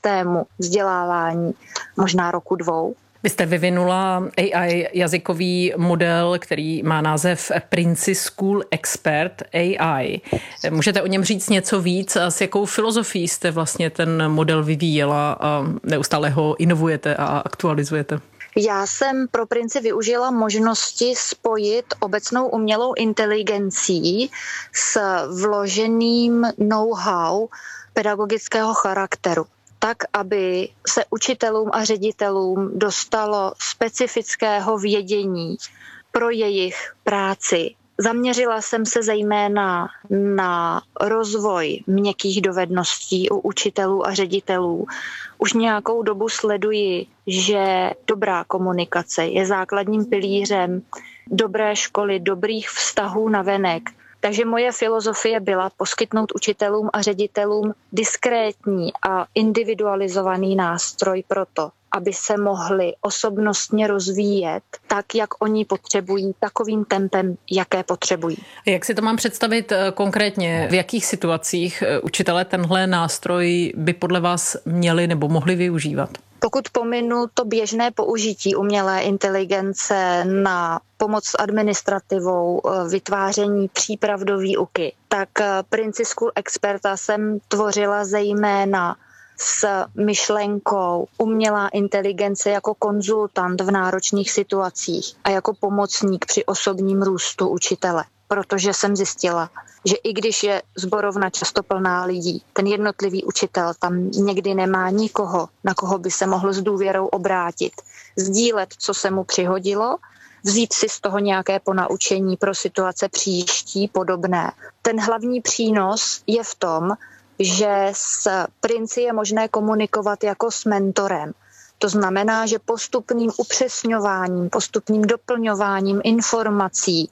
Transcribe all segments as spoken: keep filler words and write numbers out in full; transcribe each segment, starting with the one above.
systému vzdělávání možná roku dvou. Vy jste vyvinula A I jazykový model, který má název Princi School Expert A I. Můžete o něm říct něco víc a s jakou filozofií jste vlastně ten model vyvíjela a neustále ho inovujete a aktualizujete? Já jsem pro Princi využila možnosti spojit obecnou umělou inteligencí s vloženým know-how pedagogického charakteru, tak, aby se učitelům a ředitelům dostalo specifického vědění pro jejich práci. Zaměřila jsem se zejména na rozvoj měkkých dovedností u učitelů a ředitelů. Už nějakou dobu sleduji, že dobrá komunikace je základním pilířem dobré školy, dobrých vztahů navenek. Takže moje filozofie byla poskytnout učitelům a ředitelům diskrétní a individualizovaný nástroj pro to, aby se mohli osobnostně rozvíjet tak, jak oni potřebují, takovým tempem, jaké potřebují. Jak si to mám představit konkrétně? V jakých situacích učitelé tenhle nástroj by podle vás měli nebo mohli využívat? Pokud pominu to běžné použití umělé inteligence na pomoc s administrativou, vytváření příprav do výuky, tak Princi School Experta jsem tvořila zejména s myšlenkou umělá inteligence jako konzultant v náročných situacích a jako pomocník při osobním růstu učitele. Protože jsem zjistila, že i když je sborovna často plná lidí, ten jednotlivý učitel tam někdy nemá nikoho, na koho by se mohl s důvěrou obrátit, sdílet, co se mu přihodilo, vzít si z toho nějaké ponaučení pro situace příští podobné. Ten hlavní přínos je v tom, že s Princi je možné komunikovat jako s mentorem. To znamená, že postupným upřesňováním, postupným doplňováním informací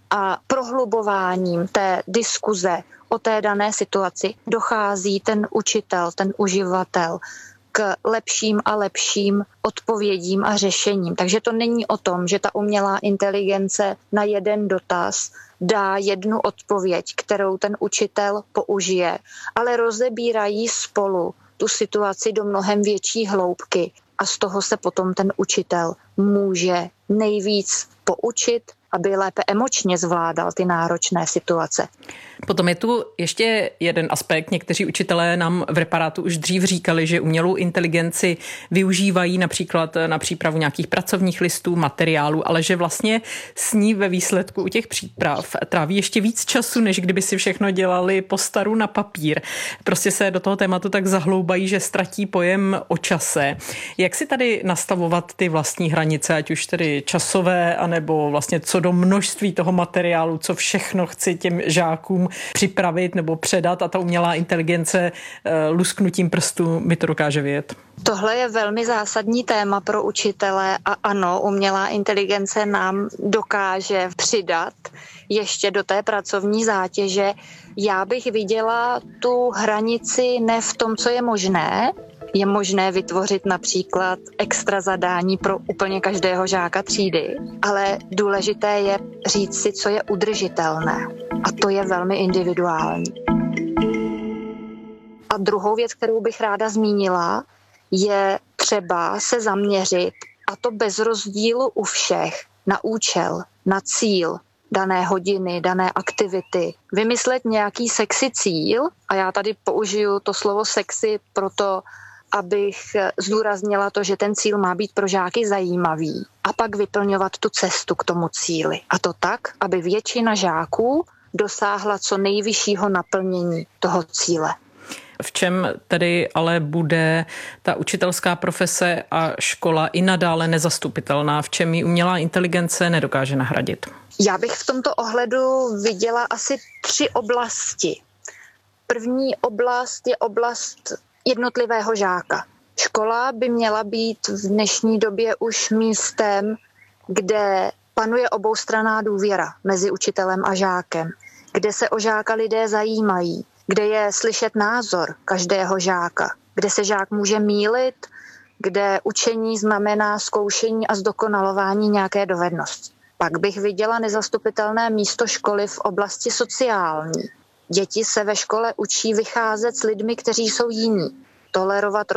a prohlubováním té diskuze o té dané situaci dochází ten učitel, ten uživatel k lepším a lepším odpovědím a řešením. Takže to není o tom, že ta umělá inteligence na jeden dotaz dá jednu odpověď, kterou ten učitel použije, ale rozebírají spolu tu situaci do mnohem větší hloubky a z toho se potom ten učitel může nejvíc poučit, aby lépe emočně zvládal ty náročné situace. Potom je tu ještě jeden aspekt. Někteří učitelé nám v reparátu už dřív říkali, že umělou inteligenci využívají například na přípravu nějakých pracovních listů, materiálů, ale že vlastně s ní ve výsledku u těch příprav tráví ještě víc času, než kdyby si všechno dělali po staru na papír. Prostě se do toho tématu tak zahloubají, že ztratí pojem o čase. Jak si tady nastavovat ty vlastní hranice, ať už tedy časové, anebo vlastně co do množství toho materiálu, co všechno chci těm žákům připravit nebo předat a ta umělá inteligence lusknutím prstů mi to dokáže vyjet. Tohle je velmi zásadní téma pro učitele a ano, umělá inteligence nám dokáže přidat ještě do té pracovní zátěže. Já bych viděla tu hranici ne v tom, co je možné. Je možné vytvořit například extra zadání pro úplně každého žáka třídy, ale důležité je říct si, co je udržitelné. A to je velmi individuální. A druhou věc, kterou bych ráda zmínila, je třeba se zaměřit, a to bez rozdílu u všech, na účel, na cíl dané hodiny, dané aktivity. Vymyslet nějaký sexy cíl, a já tady použiju to slovo sexy proto, abych zdůraznila to, že ten cíl má být pro žáky zajímavý a pak vyplňovat tu cestu k tomu cíli. A to tak, aby většina žáků dosáhla co nejvyššího naplnění toho cíle. V čem tedy ale bude ta učitelská profese a škola i nadále nezastupitelná? V čem ji umělá inteligence nedokáže nahradit? Já bych v tomto ohledu viděla asi tři oblasti. První oblast je oblast jednotlivého žáka. Škola by měla být v dnešní době už místem, kde panuje oboustranná důvěra mezi učitelem a žákem, kde se o žáka lidé zajímají, kde je slyšet názor každého žáka, kde se žák může mýlit, kde učení znamená zkoušení a zdokonalování nějaké dovednosti. Pak bych viděla nezastupitelné místo školy v oblasti sociální. Děti se ve škole učí vycházet s lidmi, kteří jsou jiní, tolerovat